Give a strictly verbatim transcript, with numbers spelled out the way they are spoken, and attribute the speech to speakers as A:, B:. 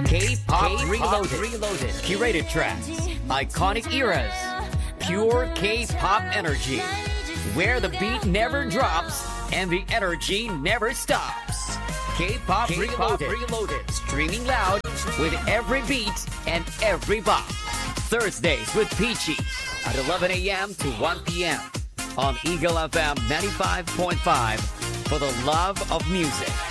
A: K-Pop Reloaded. Reloaded. Curated tracks. Iconic eras. Pure K-Pop energy. Where the beat never drops and the energy never stops. K-Pop Reloaded. Reloaded. Streaming loud with every beat and every bop. Thursdays with Peachy at eleven a.m. to one p.m. on Eagle F M ninety-five point five for the love of music.